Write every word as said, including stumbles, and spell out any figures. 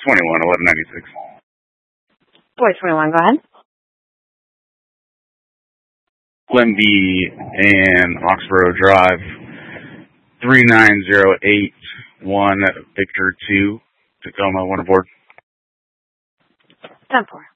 twenty-one, eleven ninety-six. Boy twenty-one, go ahead. Glenby and Oxborough Drive, three nine zero eight one, Victor two, Tacoma, one aboard. ten four.